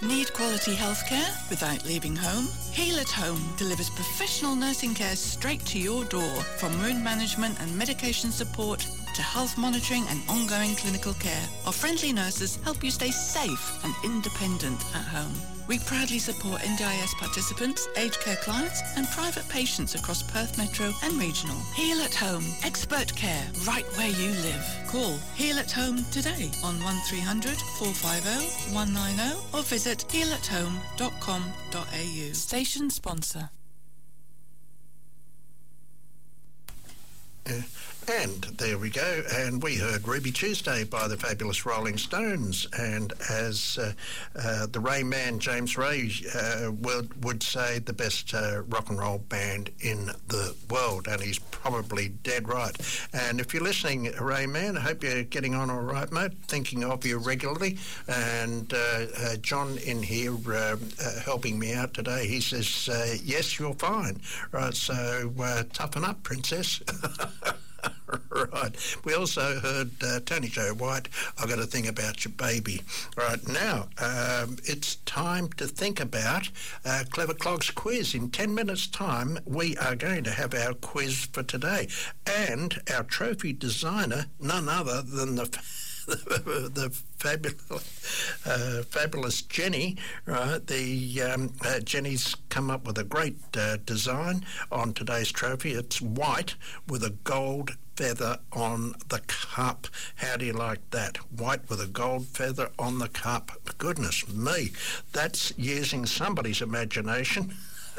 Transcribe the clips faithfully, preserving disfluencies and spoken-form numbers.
Need quality healthcare without leaving home? Heal at Home delivers professional nursing care straight to your door, from wound management and medication support to health monitoring and ongoing clinical care. Our friendly nurses help you stay safe and independent at home. We proudly support N D I S participants, aged care clients and private patients across Perth Metro and Regional. Heal at Home. Expert care right where you live. Call Heal at Home today on one three hundred, four five zero, one nine zero or visit heal at home dot com dot a u. Station sponsor. Uh, and there we go. And we heard Ruby Tuesday by the fabulous Rolling Stones. And as uh, uh, the Ray man, James Ray, uh, would, would say, the best uh, rock and roll band in the world. And he's probably dead right. And if you're listening, Ray man, I hope you're getting on all right, mate. Thinking of you regularly. And uh, uh, John in here uh, uh, helping me out today, he says, uh, yes, you're fine. Right, so uh, toughen up, princess. Right. We also heard uh, Tony Joe White, I've got to think about your baby. Right, now um, it's time to think about uh, Clever Clog's quiz. In ten minutes' time, we are going to have our quiz for today. And our trophy designer, none other than the... the, the fabulous, uh, fabulous Jenny, right? The um, uh, Jenny's come up with a great uh, design on today's trophy. It's white with a gold feather on the cup. How do you like that? White with a gold feather on the cup. Goodness me, that's using somebody's imagination.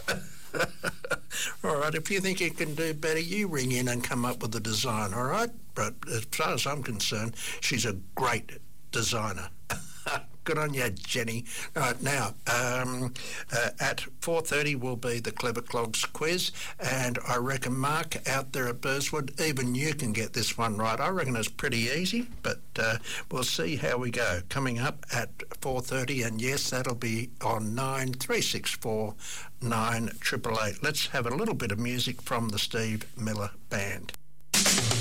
All right, if you think you can do better, you ring in and come up with a design, all right? But as far as I'm concerned, she's a great designer. Good on you, Jenny. All right, now, um, uh, at four thirty will be the Clever Clogs quiz, and I reckon, Mark, out there at Burswood, even you can get this one right. I reckon it's pretty easy, but uh, we'll see how we go. Coming up at four thirty, and yes, that'll be on nine three six four nine eight eight eight. Let's have a little bit of music from the Steve Miller Band.